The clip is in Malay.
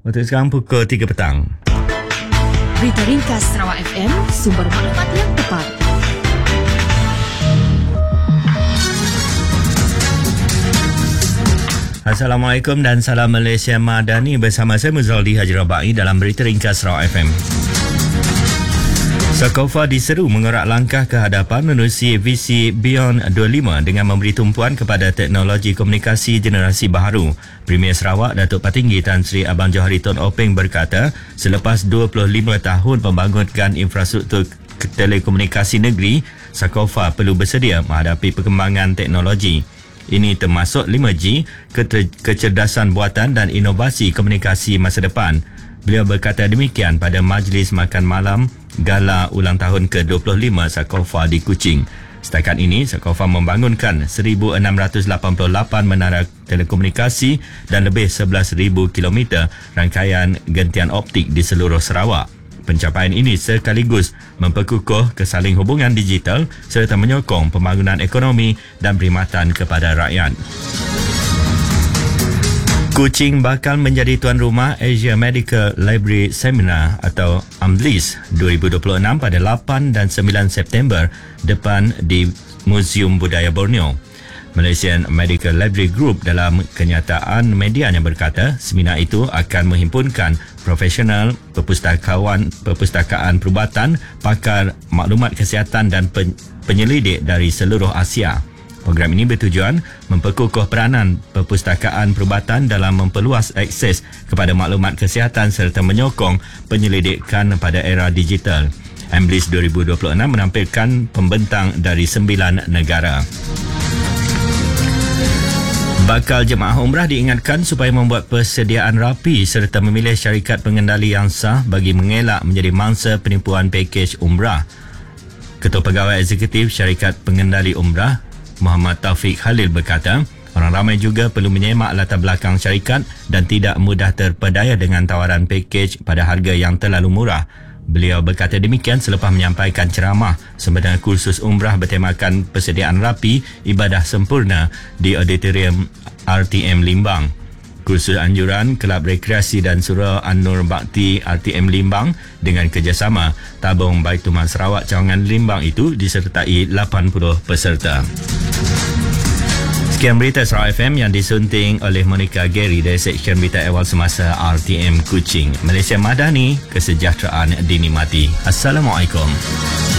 Waktu sekarang pukul 3 petang. Berita ringkas Sarawak FM, sumber maklumat yang tepat. Assalamualaikum dan salam Malaysia Madani, bersama saya Muzaldi Haji Rabai dalam Berita Ringkas Sarawak FM. Sakofa diseru mengerak langkah ke hadapan menerusi visi Beyond 25 dengan memberi tumpuan kepada teknologi komunikasi generasi baharu. Premier Sarawak Datuk Patinggi Tan Sri Abang Johari Tun Openg berkata, selepas 25 tahun membangunkan infrastruktur telekomunikasi negeri, Sakofa perlu bersedia menghadapi perkembangan teknologi. Ini termasuk 5G, kecerdasan buatan dan inovasi komunikasi masa depan. Beliau berkata demikian pada majlis makan malam Gala ulang tahun ke-25 Sakofa di Kuching. Setakat ini, Sakofa membangunkan 1,688 menara telekomunikasi dan lebih 11,000 kilometer rangkaian gentian optik di seluruh Sarawak. Pencapaian ini sekaligus memperkukuh kesaling hubungan digital serta menyokong pembangunan ekonomi dan perkhidmatan kepada rakyat. Kuching bakal menjadi tuan rumah Asia Medical Library Seminar atau AMLIS 2026 pada 8 dan 9 September depan di Museum Budaya Borneo. Malaysian Medical Library Group dalam kenyataan medianya berkata seminar itu akan menghimpunkan profesional perpustakaan perubatan, pakar maklumat kesihatan dan penyelidik dari seluruh Asia. Program ini bertujuan memperkukuh peranan perpustakaan perubatan dalam memperluas akses kepada maklumat kesihatan serta menyokong penyelidikan pada era digital. AMLIS 2026 menampilkan pembentang dari 9 negara. Bakal jemaah umrah diingatkan supaya membuat persediaan rapi serta memilih syarikat pengendali yang sah bagi mengelak menjadi mangsa penipuan pakej umrah. Ketua Pegawai Eksekutif Syarikat Pengendali Umrah Muhammad Taufik Khalil berkata, orang ramai juga perlu menyemak latar belakang syarikat dan tidak mudah terpedaya dengan tawaran pakej pada harga yang terlalu murah. Beliau berkata demikian selepas menyampaikan ceramah sempena kursus umrah bertemakan persediaan rapi ibadah sempurna di auditorium RTM Limbang. Kursus anjuran Kelab Rekreasi dan Surau An-Nur Bakti RTM Limbang dengan kerjasama Tabung Baitumal Sarawak Cawangan Limbang itu disertai 80 peserta. Sekian berita Sarawak FM yang disunting oleh Monica Gary dari Seksyen Berita Awal Semasa RTM Kuching. Malaysia Madani, kesejahteraan dinikmati. Assalamualaikum.